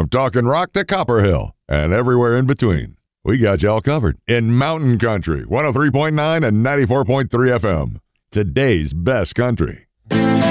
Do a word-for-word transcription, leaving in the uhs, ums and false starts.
From Talking Rock to Copper Hill and everywhere in between. We got y'all covered in Mountain Country, one oh three point nine and ninety-four point three F M. Today's best country.